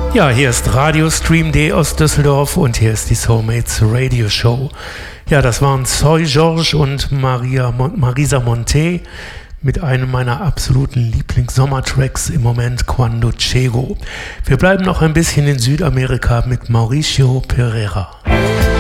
Ja, hier ist Radio Stream D aus Düsseldorf und hier ist die Soulmates Radio Show. Ja, das waren Soy George und Marisa Monte mit einem meiner absoluten Lieblings-Sommertracks im Moment, Cuando Chego. Wir bleiben noch ein bisschen in Südamerika mit Mauricio Pereira.